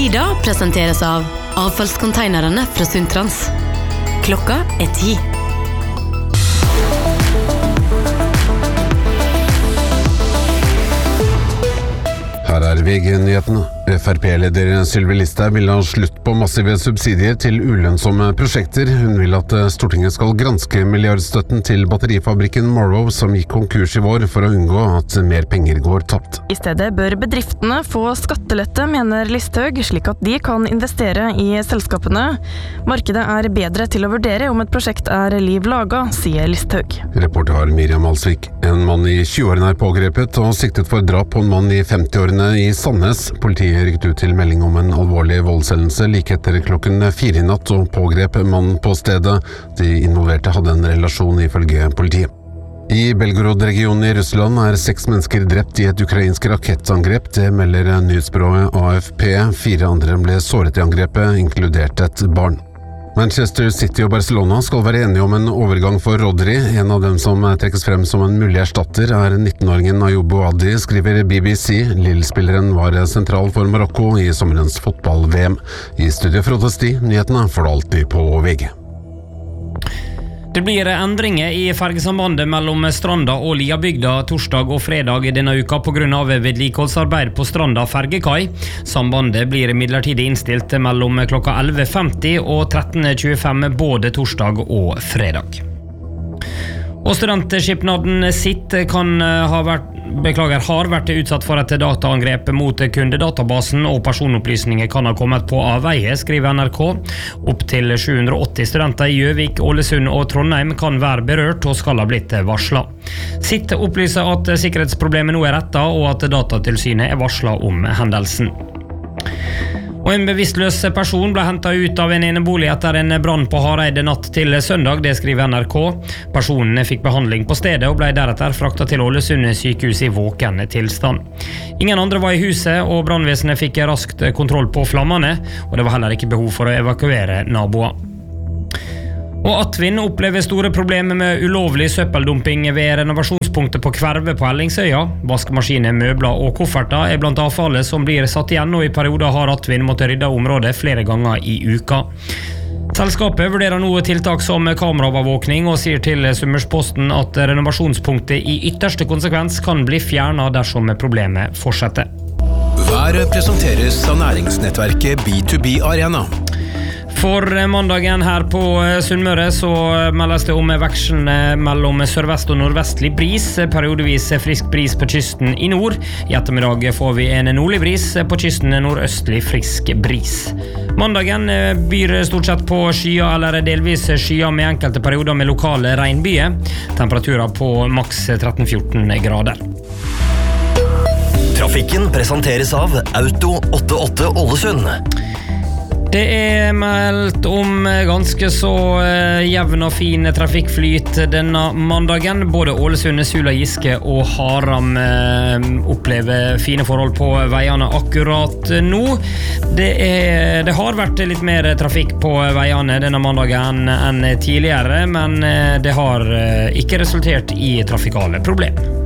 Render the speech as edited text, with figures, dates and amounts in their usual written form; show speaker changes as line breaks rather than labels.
Ida presenteres av avfallskonteinerne fra Sundtrans. Klokka 10.
Her VG-nyhetene. FRP-leder Sylvi Listhaug vil ha slutt på massive subsidier til ulønnsomme prosjekter. Hun vil at Stortinget skal granske milliardstøtten til batterifabrikken Morrow som gikk konkurs I vår for å unngå at mer penger går tapt.
I stedet bør bedriftene få skattelette, mener Listhaug, slik at de kan investere I selskapene. Markedet bedre til å vurdere om et prosjekt liv laga, sier Listhaug.
Reporter har Miriam Alsvik. En mann I 20-årene pågrepet og siktet for drap på en mann I 50-årene I Sandnes. Politiet rykket ut til melding om en alvorlig voldshendelse like etter klokken 4 I natt og pågrep mannen på stedet. De involverte hadde en relasjon ifølge politiet. I Belgorod-regionen I Russland 6 mennesker drept I et ukrainsk rakettangrep. Det melder nyhetsbyrået AFP. 4 andre ble såret I angrepet, inkludert et barn. Manchester City og Barcelona skal være enige om en overgang for Rodri. En av dem som trekkes frem som en mulig erstatter 19-åringen Ayoub Boadi, skriver BBC. Lille-spilleren var sentral for Marokko I sommerens fotball-VM. I studiet Frode Sti, nyhetene får du alltid på VG.
Det blir endringer I fergesambandet mellom Stranda og Liabygda torsdag og fredag denne uka på grunn av vedlikeholdsarbeid på Stranda fergekai. Sambandet blir midlertidig innstilt mellom klokka 11.50 og 13.25 både torsdag og fredag. Og studentskipnaden sitt har vært utsatt for et dataangrep mot kundedatabasen og personopplysninger kan ha kommet på avveie, skriver NRK. Opp til 780 studenter I Gjøvik, Ålesund og Trondheim kan være berørt og skal ha blitt varslet. Sitt opplyser at sikkerhetsproblemet nå rettet og at Datatilsynet varslet om hendelsen. Og en bevisstløs person ble hentet ut av en enebolig etter en brann på Hareide natt til søndag, det skriver NRK. Personen fikk behandling på stedet og ble deretter fraktet til Ålesund sykehus I våken tilstand. Ingen andre var I huset, og brannvesenet fikk raskt kontroll på flammene, og det var heller ikke behov for å evakuere naboer. Og Atvin opplever store problemer med ulovlig søppeldumping ved renovasjonspunktet på Kverve på Ellingsøya. Vaskemaskiner, møbler og kofferter blant avfallet som blir satt igjen, og I perioder har Atvin måttet rydde området flere ganger I uka. Selskapet vurderer nå tiltak som kameraovervåkning og sier til Summersposten at renovasjonspunktet I ytterste konsekvens kan bli fjernet dersom problemet fortsetter.
Været presenteres av næringsnettverket B2B Arena.
For mandagen her på Sunnmøre så meldes det om vekslene mellom sørvest og nordvestlig bris, periodevis frisk bris på kysten I nord. I ettermiddag får vi en nordlig bris, på kysten nordøstlig frisk bris. Mandagen byr stort sett på skyer eller delvis skyer med enkelte perioder med lokale regnbyer. Temperaturer på maks 13-14 grader.
Trafikken presenteres av Auto 88 Ålesund.
Det meldt om ganske så jevn og fin trafikkflyt denne mandagen. Både Ålesund, Sula, Giske og Haram opplever fine forhold på veiene akkurat nå. Det har vært litt mer trafikk på veiene denne mandagen enn tidligere, men det har ikke resultert I trafikale problemer.